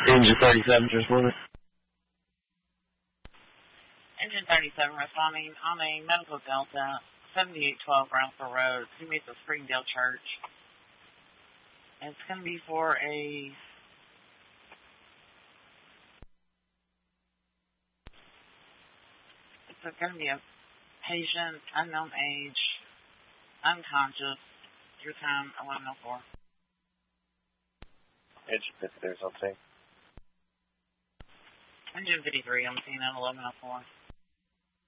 Engine 37 responding. Engine 37 responding on a medical Delta 7812 Brownsville Road to meet the Springdale Church. It's going to be for it's going to be a patient, unknown age, unconscious, your time 11:04. Engine 53 is on scene. Engine 53, I'm seeing at 11:04.